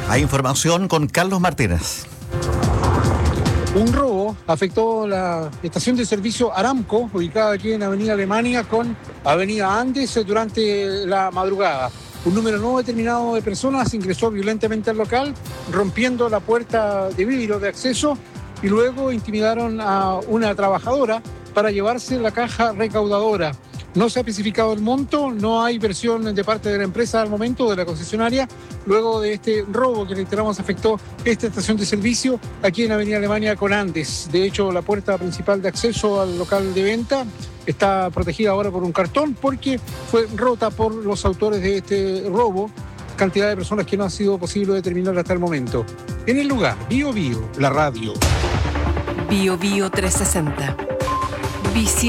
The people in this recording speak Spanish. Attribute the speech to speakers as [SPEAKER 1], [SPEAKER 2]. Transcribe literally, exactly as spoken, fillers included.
[SPEAKER 1] Hay información con Carlos Martínez.
[SPEAKER 2] Un robo afectó la estación de servicio Aramco, ubicada aquí en Avenida Alemania con Avenida Andes, durante la madrugada. Un número no determinado de personas ingresó violentamente al local, rompiendo la puerta de vidrio de acceso y luego intimidaron a una trabajadora para llevarse la caja recaudadora. No se ha especificado el monto, no hay versión de parte de la empresa al momento, de la concesionaria, luego de este robo que reiteramos afectó esta estación de servicio aquí en Avenida Alemania con Andes. De hecho, la puerta principal de acceso al local de venta está protegida ahora por un cartón porque fue rota por los autores de este robo, cantidad de personas que no ha sido posible determinar hasta el momento. En el lugar, Bio Bio, la radio.
[SPEAKER 3] Bio Bio trescientos sesenta. Visión